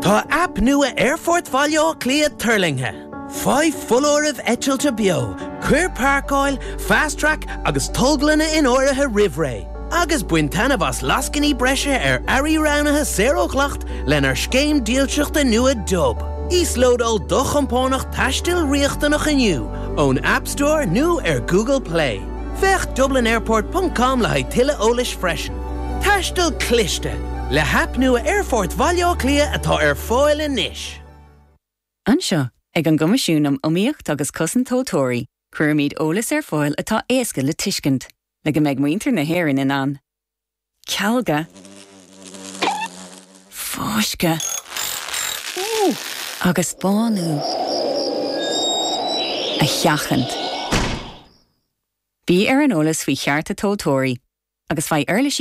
Tá app nua Airfort Valio Clia Turlinghe. 5 full hour of Etchelta bio, Queer Park Oil, Fast Track, agus Tolglana in Oraha Rivray. Agus buintana vas lascini brescia Ari Raunaha 0 clacht, lenar scheme dealschuchte nua dub. Load al dochampónach tastil riachtanach aniu, on App Store nu Google Play. Vech dublinairport.com le tille olish freshen. Tastil cliste, le hap nua Airfort Valio Clia atá foil in nish. Anseo, ag an gomisiúnam omíocht agus cosan tótóirí, cuirmíd ólas foil atá éasca le tuiscint, le go meid muintir na héireann in an. Cealga. Fóisce. Agus bánú. A cheachant. Bhí ar an ólas faoi chearta tótóirí, agus fai earlis